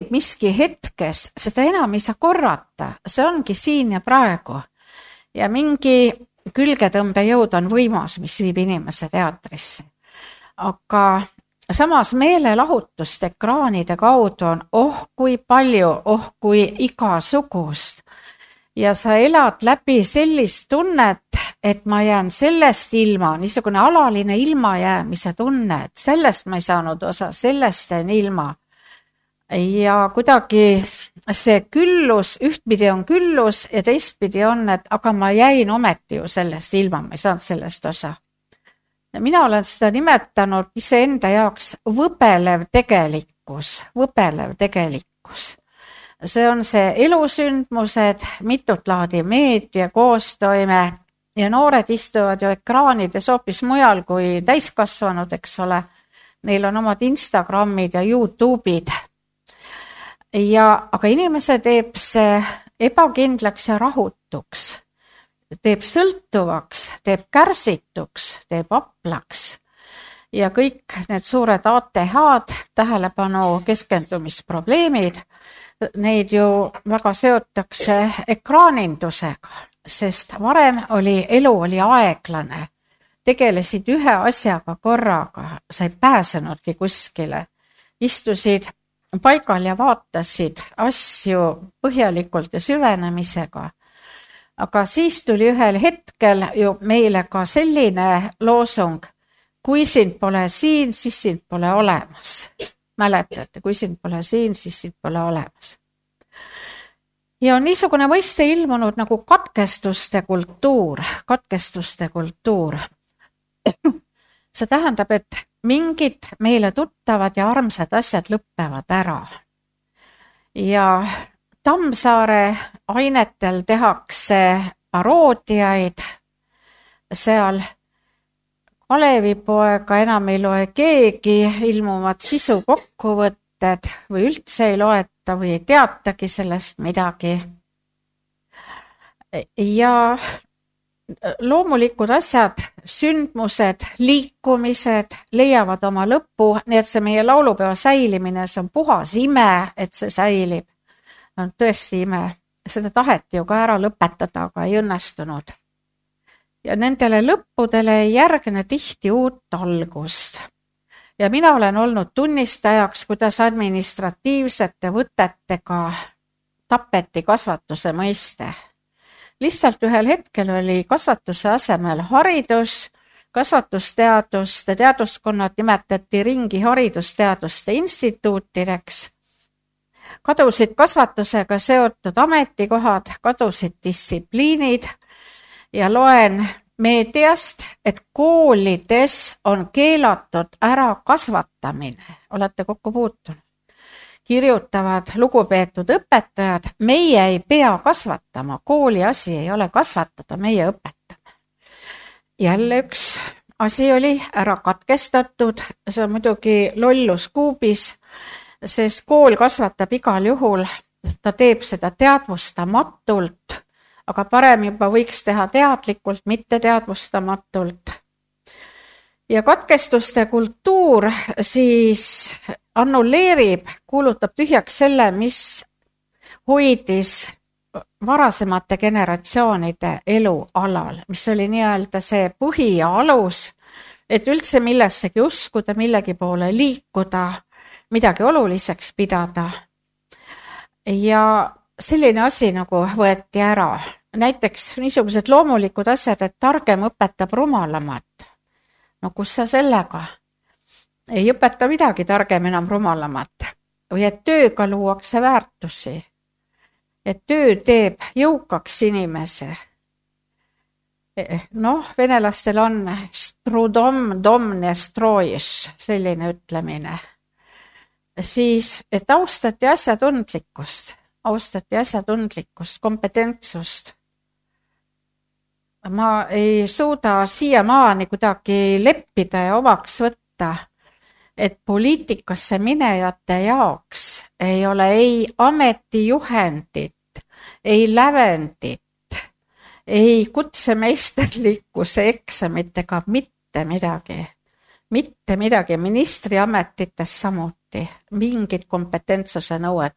toimib miski hetkes, seda enam ei saa korrata, see ongi siin ja praegu. Ja mingi külgetõmbejõud on võimas, mis viib inimese teatrisse. Aga samas meelelahutust ekraanide kaudu on kui palju, kui igasugust. Ja sa elad läbi sellist tunnet, et ma jään sellest ilma, niisugune alaline ilmajäämise tunne, et sellest ma ei saanud osa, sellest jäin ilma. Ja kuidagi see küllus, ühtpidi on küllus ja teistpidi on, et aga ma jäin ometi ju sellest ilma, ma ei saanud sellest osa. Ja mina olen seda nimetanud iseenda jaoks võbelev tegelikkus. See on see elusündmused, mitut laadi meedia, koostoime ja noored istuvad ju ekraanides hoopis mujal kui täiskasvanud, eks ole. Neil on omad Instagramid ja YouTube'id. Aga inimese teeb see ebakindlaks ja rahutuks, teeb sõltuvaks, teeb kärsituks, teeb aplaks ja kõik need suured ATH-d, tähelepanu keskendumisprobleemid, neid ju väga seotakse ekraanindusega, sest varem elu oli aeglane, tegelesid ühe asjaga korraga, sa ei pääsenudki kuskile, istusid paigal ja vaatasid asju põhjalikult ja süvenemisega. Aga siis tuli ühel hetkel ju meile ka selline loosung, kui sind pole siin, siis sind pole olemas. Mäletate, kui sind pole siin, siis sind pole olemas. Ja on niisugune mõiste ilmunud nagu katkestuste kultuur. See tähendab, et mingid meile tuttavad ja armsad asjad lõppevad ära. Ja Tammsaare ainetel tehakse paroodiaid, seal Kalevipoega enam ei loe keegi, ilmuvad sisukokkuvõtted või üldse ei loeta või ei teatagi sellest midagi. Ja loomulikud asjad, sündmused, liikumised leiavad oma lõpu, nii et see meie laulupeo säilimine, see on puhas ime, et see säilib. On tõesti ime. Seda taheti ju ka ära lõpetada, aga ei õnnestunud. Ja nendele lõppudele ei järgne tihti uut algust. Ja mina olen olnud tunnistajaks, kuidas administratiivsete võtetega tapeti kasvatuse mõiste. Lihtsalt ühel hetkel oli kasvatuse asemel haridus, kasvatusteaduste teaduskonnad nimetati ringi haridusteaduste instituutideks. Kadusid kasvatusega seotud ametikohad, kadusid distsipliinid ja loen meediast, et koolides on keelatud ära kasvatamine. Olete kokku puutunud? Kirjutavad lugupeetud õpetajad, meie ei pea kasvatama, kooli asi ei ole kasvatada, meie õpetame. Jälle üks asi oli ära katkestatud, see on muidugi lollus kuubis, sest kool kasvatab igal juhul, ta teeb seda teadvustamatult, aga parem juba võiks teha teadlikult, mitte teadvustamatult. Ja katkestuste kultuur siis annulleerib, kuulutab tühjaks selle, mis hoidis varasemate generatsioonide elu alal, mis oli nii-öelda see põhi ja alus, et üldse millessegi uskuda, millegi poole liikuda, midagi oluliseks pidada. Ja selline asi nagu võeti ära. Näiteks niisugused loomulikud asjad, et targem õpetab rumalamat. No kus sa sellega? Ei õpeta midagi targem enam rumalamat. Või et tööga luuakse väärtusi. Et töö teeb jõukaks inimese. Venelastel on strudom domne strois, selline ütlemine. Siis, et austati asjatundlikkust, kompetentsust. Ma ei suuda siiamaani kuidagi leppida ja omaks võtta, et poliitikasse minejate jaoks ei ole ei ametijuhendit, ei lävendit, ei kutsemeisterlikkuse eksamit ega mitte midagi. Mitte midagi, ministriametites samuti, mingit kompetentsuse nõuet